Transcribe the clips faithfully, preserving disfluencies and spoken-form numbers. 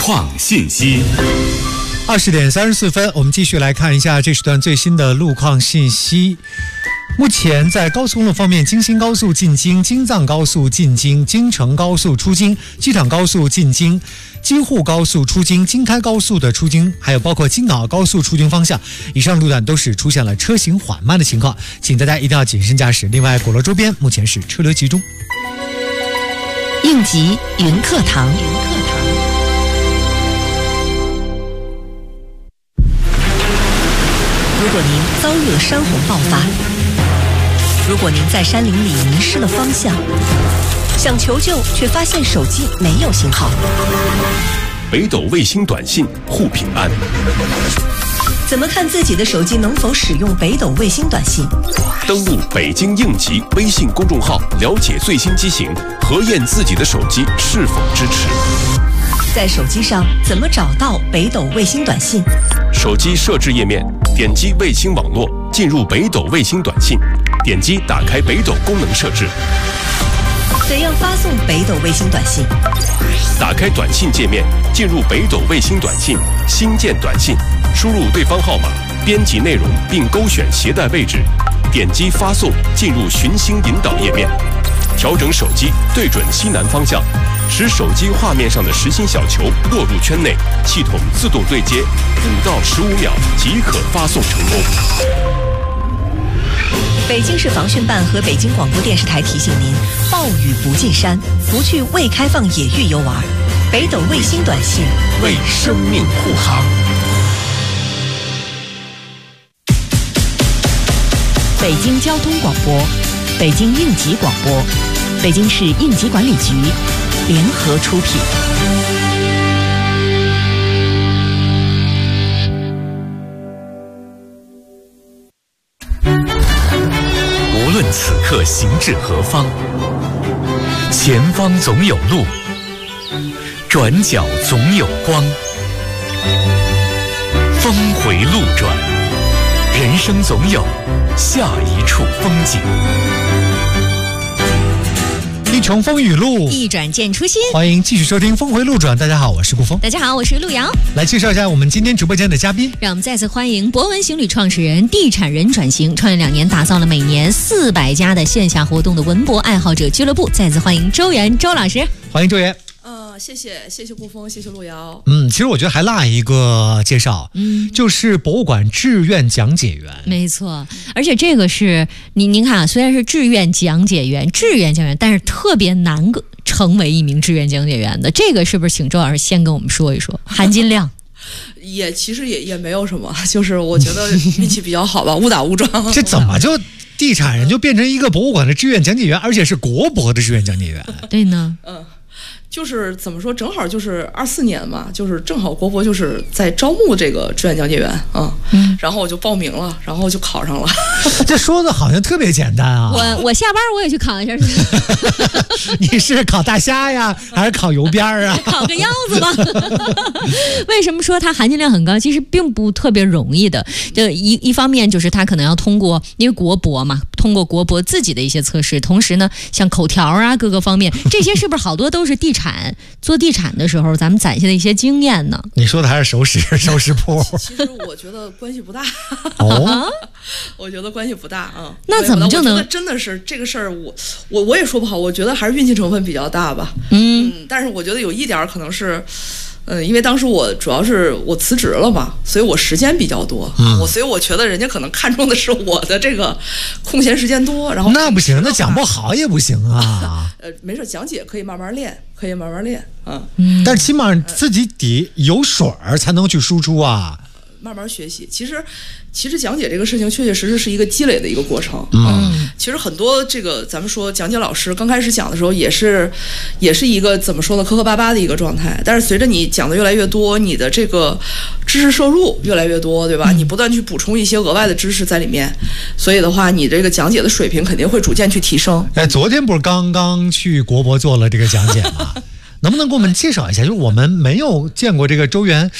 况信息。 二十点三十四分，我们继续来看一下这时段最新的路况信息。目前在高速公路方面，京新高速进京、京藏高速进京、京承高速出京、机场高速进京、京沪高速出京、京开高速的出京，还有包括京港澳高速出京方向，以上路段都是出现了车行缓慢的情况，请大家一定要谨慎驾驶。另外，鼓楼周边目前是车流集中。 应急云课堂。如果您遭遇了山洪爆发，如果您在山林里迷失了方向，想求救却发现手机没有信号， 北斗卫星短信护平安。 怎么看自己的手机能否使用北斗卫星短信？ 登录北京应急微信公众号，了解最新机型，核验自己的手机是否支持。 在手机上怎么找到北斗卫星短信？ 手机设置页面，点击卫星网络，进入北斗卫星短信，点击打开北斗功能设置。 怎样发送北斗卫星短信？ 打开短信界面，进入北斗卫星短信，新建短信，输入对方号码，编辑内容并勾选携带位置，点击发送，进入寻星引导页面，调整手机对准西南方向，使手机画面上的实心小球落入圈内，系统自动对接，五到十五秒即可发送成功。 北京市防汛办和北京广播电视台提醒您：暴雨不进山，不去未开放野域游玩。北斗卫星短信为生命护航。 北京交通广播，北京应急广播，北京市应急管理局联合出品。 无论此刻行至何方，前方总有路，转角总有光。峰回路转，人生总有下一处风景。 一重风雨路， 一转见初心。 欢迎继续收听峰回路转。大家好，我是顾峰。 大家好，我是陆瑶。 来介绍一下我们今天直播间的嘉宾。 让我们再次欢迎博文行旅创始人、地产人转型，创业两年，打造了每年四百家的线下活动的文博爱好者俱乐部。再次欢迎周元周老师。 欢迎周元。 呃，谢谢谢谢顾峰，谢谢陆瑶。 嗯，其实我觉得还落一个介绍，嗯，就是博物馆志愿讲解员。 没错，而且这个是您您看啊，虽然是志愿讲解员，志愿讲解员，但是特别难成为一名志愿讲解员的。这个是不是请周老师先跟我们说一说含金量？ 也其实也也没有什么，就是我觉得运气比较好吧，误打误撞。 这怎么就地产人就变成一个博物馆的志愿讲解员，而且是国博的志愿讲解员？ 对呢， 嗯。就是怎么说，正好就是二四年嘛，就是正好国博就是在招募这个志愿讲解员啊、嗯，然后我就报名了，然后就考上了。 这说的好像特别简单啊！ 我我下班我也去考一下。 你是考大虾呀，还是考油边啊？ 考个腰子吧。为什么说它含金量很高？其实并不特别容易的。这一一方面就是它可能要通过，因为国博嘛，通过国博自己的一些测试，同时呢，像口条啊各个方面，这些是不是好多都是地产？产做地产的时候咱们攒下的一些经验呢？ 你说的还是熟识熟识铺。 其实我觉得关系不大。 哦， 我觉得关系不大啊、嗯。 那怎么就能？ 真的是这个事儿，我我我也说不好。我觉得还是运气成分比较大吧。 嗯， 嗯但是我觉得有一点可能是。嗯，因为当时我主要是我辞职了嘛，所以我时间比较多，嗯，我所以我觉得人家可能看重的是我的这个空闲时间多，然后那不行，那讲不好也不行啊。 呃，没事，讲解可以慢慢练，可以慢慢练啊。 嗯，但是起码自己得有水儿才能去输出啊。 慢慢学习，其实，其实讲解这个事情确确实实是一个积累的一个过程。 嗯， 其实很多这个咱们说讲解老师刚开始讲的时候，也是，也是一个怎么说呢，磕磕巴巴的一个状态。但是随着你讲的越来越多，你的这个知识摄入越来越多，对吧？嗯、你不断去补充一些额外的知识在里面，所以的话，你这个讲解的水平肯定会逐渐去提升。 哎，昨天不是刚刚去国博做了这个讲解吗？能不能给我们介绍一下？就是我们没有见过这个周元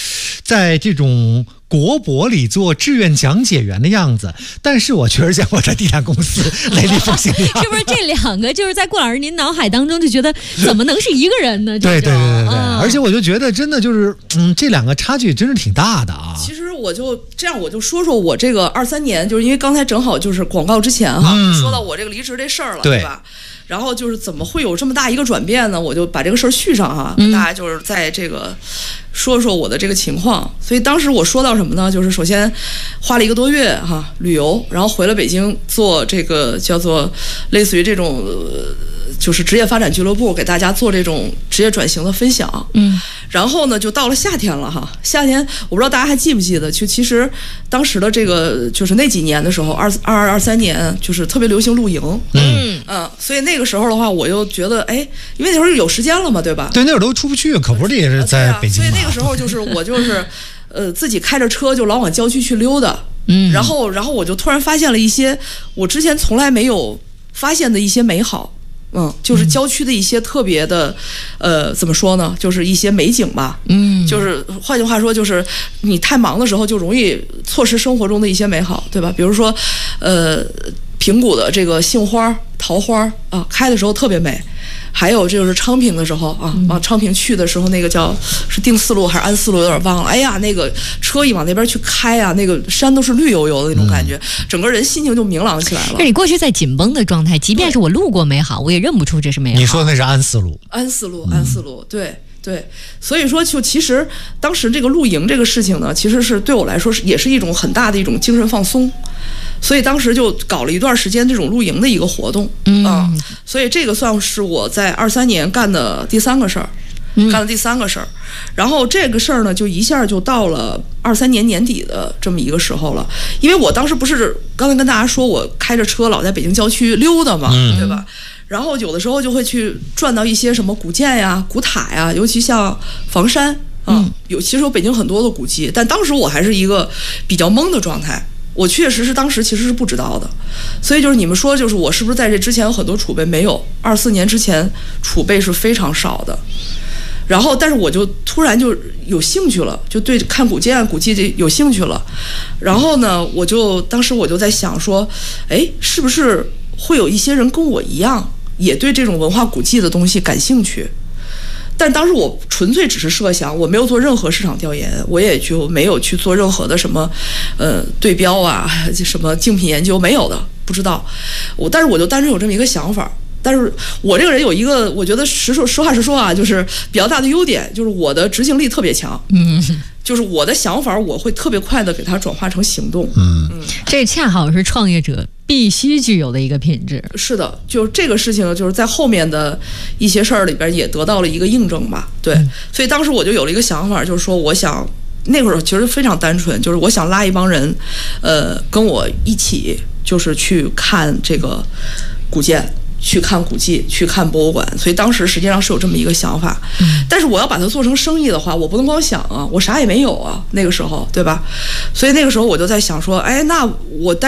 在这种国博里做志愿讲解员的样子，但是我确实见过在地产公司雷厉风行的样子。 是不是这两个就是在顾老师您脑海当中就觉得怎么能是一个人呢？ 对对对对对、 嗯， 而且我就觉得真的就是嗯，这两个差距真是挺大的啊。 其实我就这样，我就说说我这个二三年，就是因为刚才正好就是广告之前哈， 嗯、 说到我这个离职这事儿了， 对对吧？然后就是怎么会有这么大一个转变呢？我就把这个事儿续上哈，跟大家就是在这个说说我的这个情况。所以当时我说到什么呢？就是首先花了一个多月哈旅游，然后回了北京做这个叫做类似于这种。呃就是职业发展俱乐部给大家做这种职业转型的分享，嗯，然后呢，就到了夏天了哈。夏天我不知道大家还记不记得，就其实当时的这个就是那几年的时候，二二二二三年就是特别流行露营，嗯嗯，所以那个时候的话，我又觉得哎，因为那时候有时间了嘛，对吧？ 对，那会儿都出不去，可不是也是在北京嘛、 啊、所以那个时候就是我就是呃自己开着车就老往郊区去溜达，嗯，然后然后我就突然发现了一些我之前从来没有发现的一些美好。嗯，就是郊区的一些特别的，呃，怎么说呢？就是一些美景吧。嗯，就是换句话说，就是你太忙的时候，就容易错失生活中的一些美好，对吧？比如说，呃，平谷的这个杏花、桃花啊，开的时候特别美。还有就是昌平的时候啊，往昌平去的时候，那个叫是定四路还是安四路，有点忘了。哎呀，那个车一往那边去开啊，那个山都是绿油油的那种感觉，嗯、整个人心情就明朗起来了。 那你过去在紧绷的状态，即便是我路过美好，我也认不出这是美好。 你说的那是安四路， 安四路，安四路，对。对，所以说就其实当时这个露营这个事情呢，其实是对我来说是也是一种很大的一种精神放松，所以当时就搞了一段时间这种露营的一个活动，嗯、啊，所以这个算是我在二三年干的第三个事儿，干了第三个事儿，然后这个事儿呢就一下就到了二三年年底的这么一个时候了，因为我当时不是刚才跟大家说我开着车老在北京郊区溜达嘛，嗯、对吧？然后有的时候就会去转到一些什么古建呀、古塔呀，尤其像房山啊，嗯、有其实有北京很多的古迹，但当时我还是一个比较懵的状态，我确实是当时其实是不知道的，所以就是你们说就是我是不是在这之前有很多储备？没有，二四年之前储备是非常少的。然后，但是我就突然就有兴趣了，就对看古建、古迹这有兴趣了。然后呢，我就当时我就在想说，哎，是不是会有一些人跟我一样？也对这种文化古迹的东西感兴趣，但当时我纯粹只是设想，我没有做任何市场调研，我也就没有去做任何的什么，呃，对标啊，什么竞品研究，没有的，不知道。我但是我就单纯有这么一个想法，但是我这个人有一个，我觉得实说实话实说啊，就是比较大的优点，就是我的执行力特别强，嗯，就是我的想法我会特别快的给它转化成行动，嗯嗯， 这恰好是创业者必须具有的一个品质。 是的，就这个事情就是在后面的一些事儿里边也得到了一个印证吧。对，嗯、所以当时我就有了一个想法，就是说我想那会儿其实非常单纯，就是我想拉一帮人，呃，跟我一起就是去看这个古建。去看古迹，去看博物馆，所以当时实际上是有这么一个想法，嗯、但是我要把它做成生意的话，我不能光想啊，我啥也没有啊，那个时候，对吧？所以那个时候我就在想说，哎，那我带